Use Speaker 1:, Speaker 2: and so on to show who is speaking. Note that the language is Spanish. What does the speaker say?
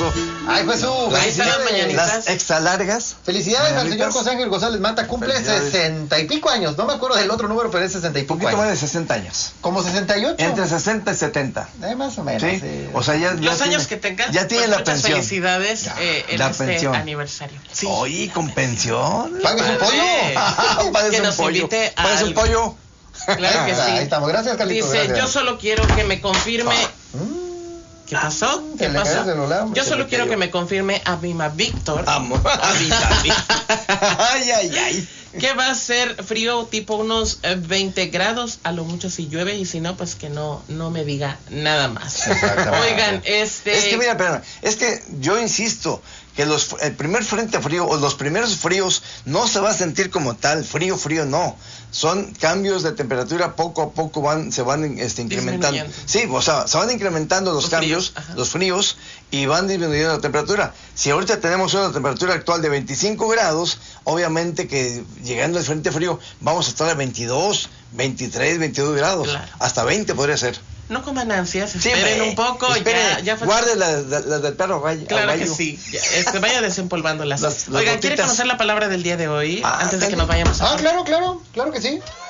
Speaker 1: pasó?
Speaker 2: Ay, pues
Speaker 3: Ahí están las mañanitas.
Speaker 1: Las extra largas.
Speaker 2: Felicidades al señor
Speaker 1: Mañanitas.
Speaker 2: José Ángel González Mata, cumple 60 y pico años, no me acuerdo del otro número, pero es 60 y
Speaker 1: Un
Speaker 2: pico
Speaker 1: poquito más
Speaker 2: años.
Speaker 1: de 60 años.
Speaker 2: Como 68.
Speaker 1: Entre 60 y 70.
Speaker 2: Más o menos,
Speaker 1: Sí.
Speaker 2: sí.
Speaker 1: O sea, ya
Speaker 3: Los
Speaker 1: tiene-
Speaker 3: años que tengas,
Speaker 1: Ya tiene
Speaker 3: pues,
Speaker 1: la
Speaker 3: muchas
Speaker 1: pensión.
Speaker 3: felicidades en
Speaker 1: la
Speaker 3: este
Speaker 1: pensión.
Speaker 3: aniversario. Sí.
Speaker 1: Oye, con pensión.
Speaker 2: ¿Pagues un pollo?
Speaker 1: Pagues
Speaker 3: Que
Speaker 1: un
Speaker 3: nos
Speaker 1: pollo.
Speaker 3: invite a
Speaker 1: Pagues un
Speaker 3: algo.
Speaker 1: pollo.
Speaker 3: Claro que sí.
Speaker 2: Ahí estamos, gracias Carlitos.
Speaker 3: Dice,
Speaker 2: gracias.
Speaker 3: yo solo quiero que me confirme. ¿Qué pasó? ¿Qué
Speaker 2: se le cayó
Speaker 3: pasó?
Speaker 2: el celular,
Speaker 3: Yo
Speaker 2: se
Speaker 3: solo
Speaker 2: le
Speaker 3: quiero
Speaker 2: cayó.
Speaker 3: que me confirme a Mima Víctor
Speaker 1: Vamos. Ay, ay, ay.
Speaker 3: que va a ser frío tipo unos 20 grados, a lo mucho si llueve, y si no, pues que no me diga nada más.
Speaker 2: Exactamente.
Speaker 3: Oigan,
Speaker 1: Es que mira, espérame, es que yo insisto que el primer frente frío o los primeros fríos no se va a sentir como tal, frío, no. Son cambios de temperatura, poco a poco se van incrementando.
Speaker 3: Disminuyendo.
Speaker 1: Sí, o sea, se van incrementando los cambios,
Speaker 3: fríos, ajá.
Speaker 1: los fríos, y van disminuyendo la temperatura. Si ahorita tenemos una temperatura actual de 25 grados, obviamente que llegando al frente frío vamos a estar a 22, 23, 22 grados.
Speaker 3: Claro.
Speaker 1: Hasta 20 podría ser.
Speaker 3: no coman ansias,
Speaker 1: Sí,
Speaker 3: esperen
Speaker 1: hombre,
Speaker 3: un poco,
Speaker 1: espere,
Speaker 3: ya fue.
Speaker 1: guarde las del perro gallo.
Speaker 3: Claro que sí, vaya desempolvándolas.
Speaker 1: Las
Speaker 3: Oigan, ¿quiere
Speaker 1: gotitas.
Speaker 3: conocer la palabra del día de hoy?
Speaker 1: Ah,
Speaker 3: Antes de que
Speaker 1: dale.
Speaker 3: nos vayamos a...
Speaker 2: Claro que sí.